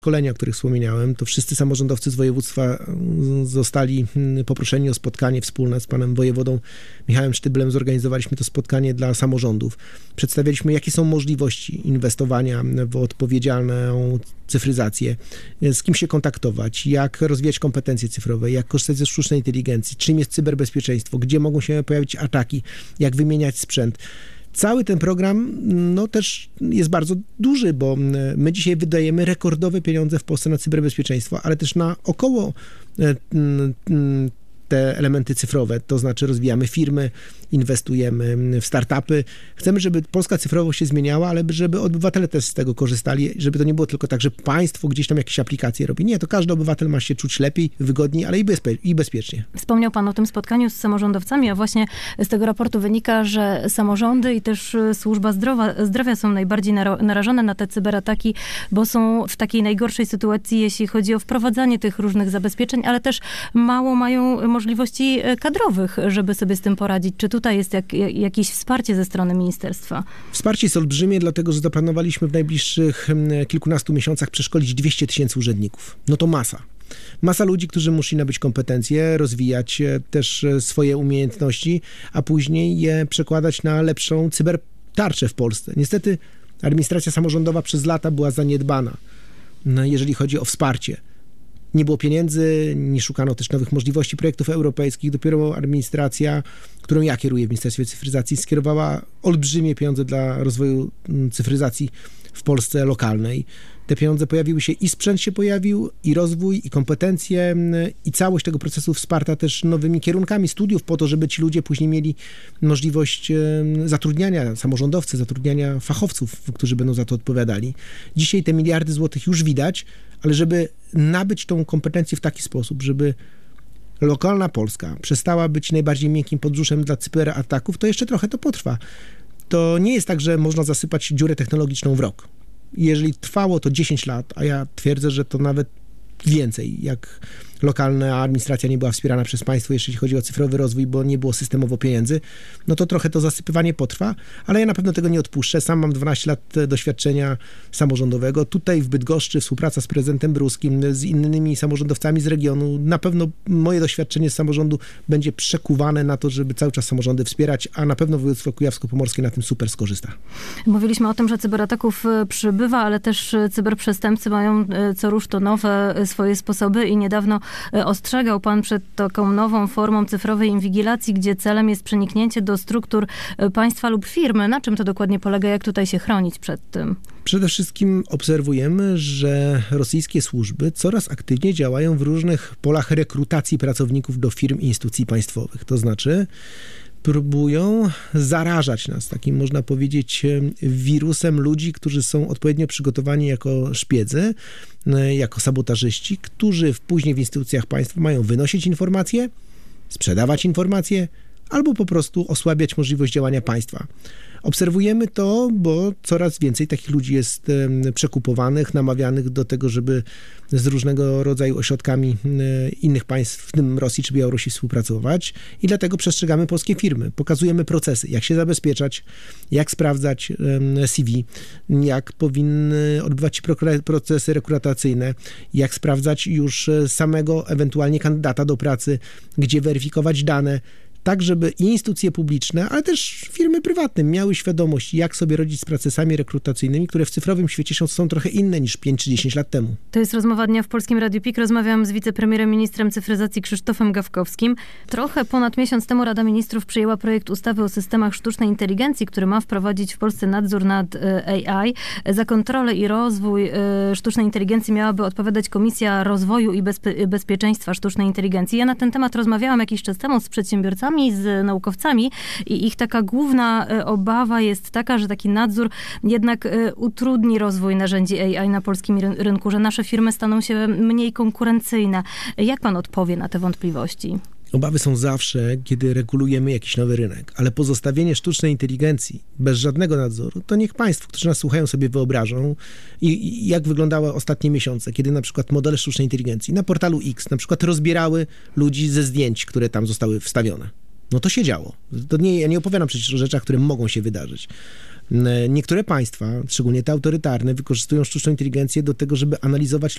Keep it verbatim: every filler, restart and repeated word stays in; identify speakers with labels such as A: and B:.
A: szkolenia, o których wspomniałem, to wszyscy samorządowcy z województwa zostali poproszeni o spotkanie wspólne z panem wojewodą Michałem Sztyblem. Zorganizowaliśmy to spotkanie dla samorządów. Przedstawialiśmy, jakie są możliwości inwestowania w odpowiedzialną cyfryzację, z kim się kontaktować, jak rozwijać kompetencje cyfrowe, jak korzystać ze sztucznej inteligencji, czym jest cyberbezpieczeństwo, gdzie mogą się pojawić ataki, jak wymieniać sprzęt. Cały ten program no, też jest bardzo duży, bo my dzisiaj wydajemy rekordowe pieniądze w Polsce na cyberbezpieczeństwo, ale też na około te elementy cyfrowe, to znaczy rozwijamy firmy, inwestujemy w startupy. Chcemy, żeby Polska cyfrowo się zmieniała, ale żeby obywatele też z tego korzystali, żeby to nie było tylko tak, że państwo gdzieś tam jakieś aplikacje robi. Nie, to każdy obywatel ma się czuć lepiej, wygodniej, ale i, bezpie- i bezpiecznie.
B: Wspomniał pan o tym spotkaniu z samorządowcami, a właśnie z tego raportu wynika, że samorządy i też służba zdrowia, zdrowia są najbardziej narażone na te cyberataki, bo są w takiej najgorszej sytuacji, jeśli chodzi o wprowadzanie tych różnych zabezpieczeń, ale też mało mają możliwości kadrowych, żeby sobie z tym poradzić. Czy tutaj jest jak, jakieś wsparcie ze strony ministerstwa?
A: Wsparcie jest olbrzymie, dlatego że zaplanowaliśmy w najbliższych kilkunastu miesiącach przeszkolić dwieście tysięcy urzędników. No to masa. Masa ludzi, którzy muszą nabyć kompetencje, rozwijać też swoje umiejętności, a później je przekładać na lepszą cybertarczę w Polsce. Niestety administracja samorządowa przez lata była zaniedbana, jeżeli chodzi o wsparcie. Nie było pieniędzy, nie szukano też nowych możliwości projektów europejskich. Dopiero administracja, którą ja kieruję w Ministerstwie Cyfryzacji, skierowała olbrzymie pieniądze dla rozwoju cyfryzacji w Polsce lokalnej. Te pieniądze pojawiły się i sprzęt się pojawił, i rozwój, i kompetencje, i całość tego procesu wsparta też nowymi kierunkami studiów po to, żeby ci ludzie później mieli możliwość zatrudniania samorządowcy, zatrudniania fachowców, którzy będą za to odpowiadali. Dzisiaj te miliardy złotych już widać, ale żeby nabyć tą kompetencję w taki sposób, żeby lokalna Polska przestała być najbardziej miękkim podbrzuszem dla cyberataków, to jeszcze trochę to potrwa. To nie jest tak, że można zasypać dziurę technologiczną w rok. Jeżeli trwało to dziesięć lat, a ja twierdzę, że to nawet więcej, jak lokalna administracja nie była wspierana przez państwo, jeśli chodzi o cyfrowy rozwój, bo nie było systemowo pieniędzy, no to trochę to zasypywanie potrwa, ale ja na pewno tego nie odpuszczę. Sam mam dwanaście lat doświadczenia samorządowego. Tutaj w Bydgoszczy współpraca z prezydentem Bruskim, z innymi samorządowcami z regionu. Na pewno moje doświadczenie z samorządu będzie przekuwane na to, żeby cały czas samorządy wspierać, a na pewno województwo kujawsko-pomorskie na tym super skorzysta.
B: Mówiliśmy o tym, że cyberataków przybywa, ale też cyberprzestępcy mają co rusz to nowe swoje sposoby i niedawno ostrzegał pan przed taką nową formą cyfrowej inwigilacji, gdzie celem jest przeniknięcie do struktur państwa lub firmy. Na czym to dokładnie polega? Jak tutaj się chronić przed tym?
A: Przede wszystkim obserwujemy, że rosyjskie służby coraz aktywniej działają w różnych polach rekrutacji pracowników do firm i instytucji państwowych. To znaczy próbują zarażać nas takim, można powiedzieć, wirusem ludzi, którzy są odpowiednio przygotowani jako szpiedzy, jako sabotażyści, którzy później w instytucjach państwa mają wynosić informacje, sprzedawać informacje albo po prostu osłabiać możliwość działania państwa. Obserwujemy to, bo coraz więcej takich ludzi jest przekupowanych, namawianych do tego, żeby z różnego rodzaju ośrodkami innych państw, w tym Rosji czy Białorusi, współpracować i dlatego przestrzegamy polskie firmy. Pokazujemy procesy, jak się zabezpieczać, jak sprawdzać C V, jak powinny odbywać się procesy rekrutacyjne, jak sprawdzać już samego ewentualnie kandydata do pracy, gdzie weryfikować dane, tak żeby i instytucje publiczne, ale też firmy prywatne miały świadomość, jak sobie radzić z procesami rekrutacyjnymi, które w cyfrowym świecie są, są trochę inne niż pięć czy dziesięć lat temu.
B: To jest rozmowa dnia w Polskim Radiu P I K. Rozmawiam z wicepremierem, ministrem cyfryzacji Krzysztofem Gawkowskim. Trochę ponad miesiąc temu Rada Ministrów przyjęła projekt ustawy o systemach sztucznej inteligencji, który ma wprowadzić w Polsce nadzór nad A I. Za kontrolę i rozwój sztucznej inteligencji miałaby odpowiadać Komisja Rozwoju i Bezpie- Bezpieczeństwa Sztucznej Inteligencji. Ja na ten temat rozmawiałam jakiś czas temu z przedsiębiorcami, z naukowcami i ich taka główna obawa jest taka, że taki nadzór jednak utrudni rozwój narzędzi A I na polskim rynku, że nasze firmy staną się mniej konkurencyjne. Jak pan odpowie na te wątpliwości?
A: Obawy są zawsze, kiedy regulujemy jakiś nowy rynek, ale pozostawienie sztucznej inteligencji bez żadnego nadzoru, to niech państwo, którzy nas słuchają, sobie wyobrażą i, i jak wyglądały ostatnie miesiące, kiedy na przykład modele sztucznej inteligencji na portalu X na przykład rozbierały ludzi ze zdjęć, które tam zostały wstawione. No to się działo. To nie, ja nie opowiadam przecież o rzeczach, które mogą się wydarzyć. Niektóre państwa, szczególnie te autorytarne, wykorzystują sztuczną inteligencję do tego, żeby analizować